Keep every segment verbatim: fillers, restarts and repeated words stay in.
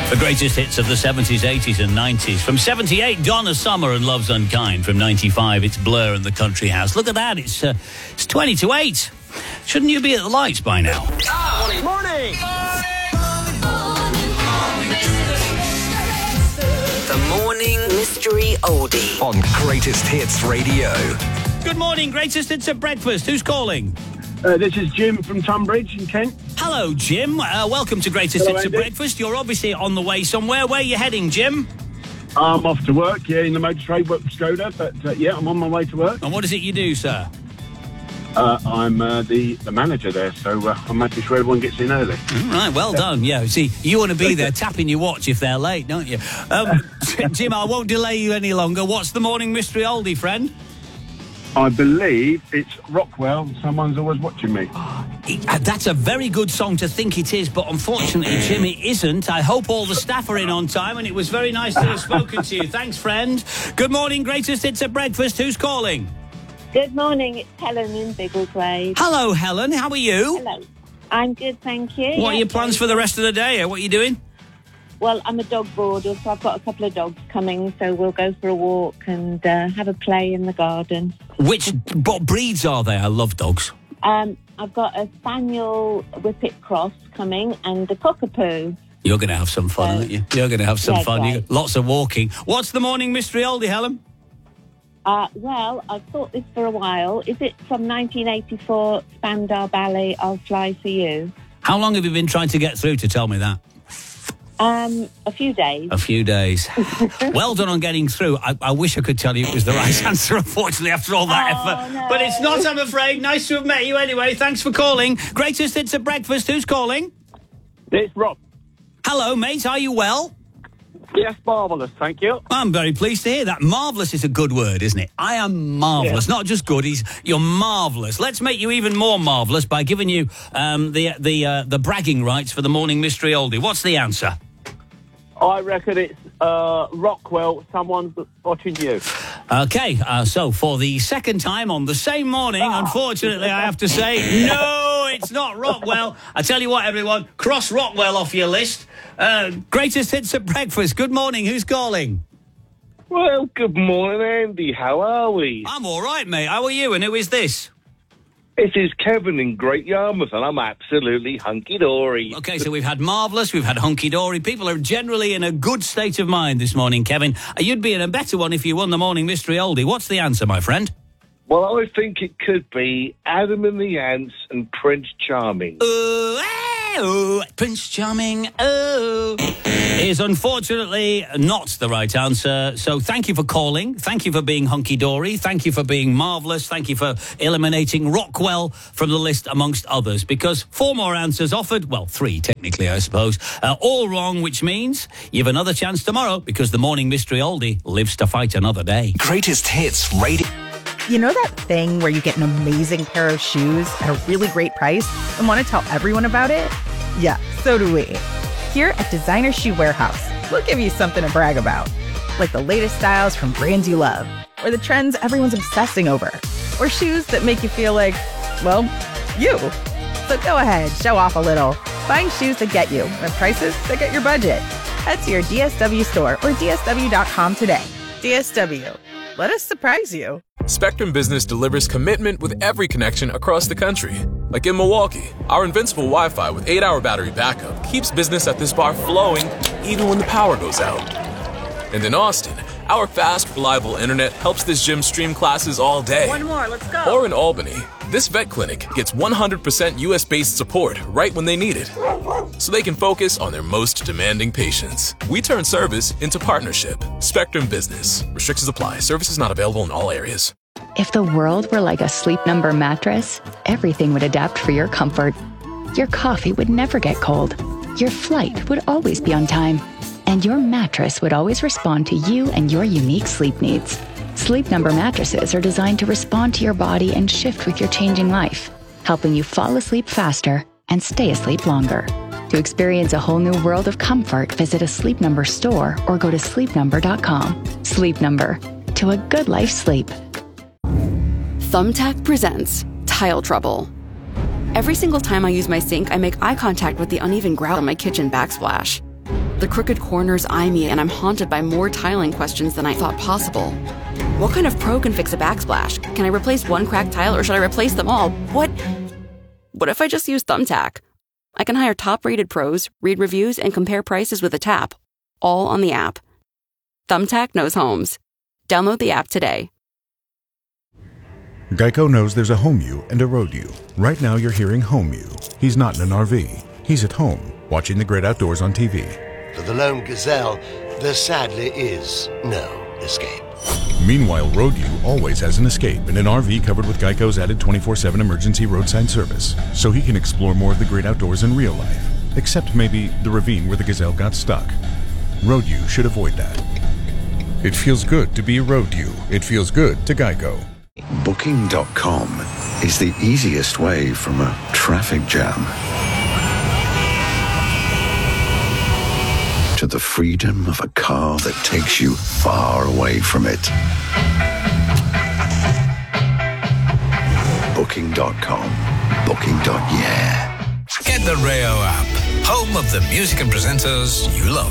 The greatest hits of the seventies, eighties and nineties. From seventy-eight, Donna Summer and Love's Unkind. From ninety-five, it's Blur and The Country House. Look at that, it's uh, it's twenty to eight. Shouldn't you be at the lights by now? Morning! Morning! The Morning Mystery Oldie on Greatest Hits Radio. Good morning, Greatest Hits at Breakfast. Who's calling? Uh, this is Jim from Tunbridge in Kent. Hello, Jim. Uh, welcome to Greatest Hello, Hits at Andy. Breakfast. You're obviously on the way somewhere. Where are you heading, Jim? I'm off to work, yeah, in the motor trade, work for Skoda, but uh, yeah, I'm on my way to work. And what is it you do, sir? Uh, I'm uh, the, the manager there, so uh, I'm making sure everyone gets in early. All right, well done. Yeah, see, you want to be there tapping your watch if they're late, don't you? Um, Jim, I won't delay you any longer. What's the morning mystery oldie, friend? I believe it's Rockwell, Someone's Always Watching Me. It, that's a very good song to think it is, but unfortunately, Jim, it isn't. I hope all the staff are in on time, and it was very nice to have spoken to you. Thanks, friend. Good morning, Greatest Hits at Breakfast. Who's calling? Good morning, it's Helen in Biggleswade. Hello, Helen. How are you? Hello. I'm good, thank you. What Yeah, are your plans for the rest of the day? What are you doing? Well, I'm a dog boarder, so I've got a couple of dogs coming, so we'll go for a walk and uh, have a play in the garden. Which what breeds are they? I love dogs. Um, I've got a Spaniel Whippet Cross coming and a Cockapoo. You're going to have some fun, Uh, aren't you? You're going to have some yeah, fun. great. You lots of walking. What's the morning mystery oldie, Helen? Uh, well, I've thought this for a while. Is it from nineteen eighty-four, Spandau Ballet, I'll Fly For You? How long have you been trying to get through to tell me that? Um, a few days. A few days. Well done on getting through. I, I wish I could tell you it was the right answer, unfortunately, after all that Oh, effort. no. But it's not, I'm afraid. Nice to have met you anyway. Thanks for calling. Greatest Hits at Breakfast. Who's calling? It's Rob. Hello, mate. Are you well? Yes, marvellous, thank you. I'm very pleased to hear that. Marvellous is a good word, isn't it? I am marvellous. Yeah. Not just good, he's, you're marvellous. Let's make you even more marvellous by giving you um, the the uh, the bragging rights for the morning mystery oldie. What's the answer? I reckon it's uh, Rockwell, Someone's Watching You. Okay, uh, so for the second time on the same morning, unfortunately, I have to say, no, it's not Rockwell. I tell you what, everyone, cross Rockwell off your list. Uh, greatest Hits at Breakfast. Good morning. Who's calling? Well, good morning, Andy. How are we? I'm all right, mate. How are you? And who is this? It is Kevin in Great Yarmouth, and I'm absolutely hunky-dory. Okay, so we've had Marvellous, we've had Hunky-Dory. People are generally in a good state of mind this morning, Kevin. Uh, You'd be in a better one if you won the morning mystery oldie. What's the answer, my friend? Well, I think it could be Adam and the Ants and Prince Charming. Oh, oh, Prince Charming, oh, is unfortunately not the right answer. So thank you for calling. Thank you for being hunky-dory. Thank you for being marvellous. Thank you for eliminating Rockwell from the list amongst others, because four more answers offered, well, three technically, I suppose, uh, all wrong, which means you've another chance tomorrow because the morning mystery oldie lives to fight another day. Greatest Hits Radio. You know that thing where you get an amazing pair of shoes at a really great price and want to tell everyone about it? Yeah, so do we. Here at Designer Shoe Warehouse, we'll give you something to brag about. Like the latest styles from brands you love, or the trends everyone's obsessing over, or shoes that make you feel like, well, you. So go ahead, show off a little. Find shoes that get you at prices that get your budget. Head to your D S W store or D S W dot com today. D S W. Let us surprise you. Spectrum Business delivers commitment with every connection across the country. Like in Milwaukee, our invincible Wi-Fi with eight hour battery backup keeps business at this bar flowing even when the power goes out. And in Austin, our fast, reliable internet helps this gym stream classes all day. One more, let's go. Or in Albany, this vet clinic gets one hundred percent U S-based support right when they need it, so they can focus on their most demanding patients. We turn service into partnership. Spectrum Business. Restrictions apply. Services not available in all areas. If the world were like a Sleep Number mattress, everything would adapt for your comfort. Your coffee would never get cold. Your flight would always be on time. And your mattress would always respond to you and your unique sleep needs. Sleep Number mattresses are designed to respond to your body and shift with your changing life, helping you fall asleep faster and stay asleep longer. To experience a whole new world of comfort, visit a Sleep Number store or go to sleep number dot com. Sleep Number. To a good life sleep. Thumbtack presents Tile Trouble. Every single time I use my sink, I make eye contact with the uneven grout on my kitchen backsplash. The crooked corners eye me, and I'm haunted by more tiling questions than I thought possible. What kind of pro can fix a backsplash? Can I replace one cracked tile, or should I replace them all? What? What if I just use Thumbtack? I can hire top-rated pros, read reviews, and compare prices with a tap, all on the app. Thumbtack knows homes. Download the app today. Geico knows there's a home you and a road you. Right now you're hearing home you. He's not in an R V. He's at home, watching the great outdoors on T V. For the lone gazelle, there sadly is no escape. Meanwhile, road you always has an escape in an R V covered with Geico's added twenty-four seven emergency roadside service, so he can explore more of the great outdoors in real life, except maybe the ravine where the gazelle got stuck. Road you should avoid that. It feels good to be a road you. It feels good to Geico. Booking dot com is the easiest way from a traffic jam to the freedom of a car that takes you far away from it. Booking dot com. Booking. Yeah. Get the Rayo app, home of the music and presenters you love.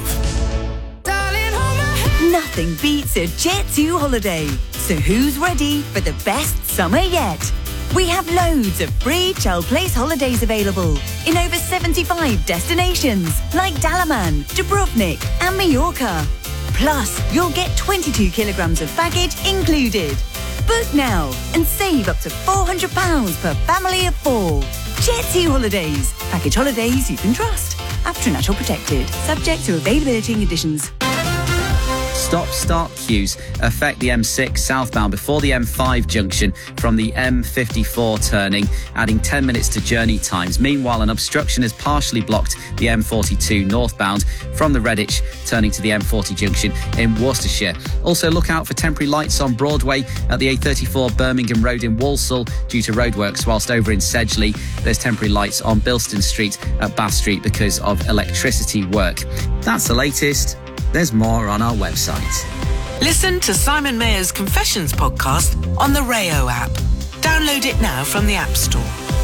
Nothing beats a Jet two holiday. So who's ready for the best summer yet? We have loads of free Chel Place holidays available in over seventy-five destinations like Dalaman, Dubrovnik and Mallorca. Plus, you'll get twenty-two kilograms of baggage included. Book now and save up to four hundred pounds per family of four. Jet two Holidays. Package holidays you can trust. After natural protected. Subject to availability and conditions. Stop-start queues affect the M six southbound before the M five junction from the M fifty-four turning, adding ten minutes to journey times. Meanwhile, an obstruction has partially blocked the M forty-two northbound from the Redditch turning to the M forty junction in Worcestershire. Also, look out for temporary lights on Broadway at the A thirty-four Birmingham Road in Walsall due to roadworks, whilst over in Sedgley there's temporary lights on Bilston Street at Bath Street because of electricity work. That's the latest. There's more on our website. Listen to Simon Mayer's Confessions podcast on the Rayo app. Download it now from the App Store.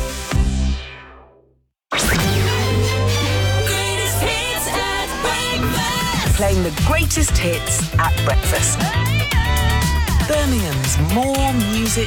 Greatest hits at breakfast. Playing the greatest hits at breakfast. Birmingham's More Music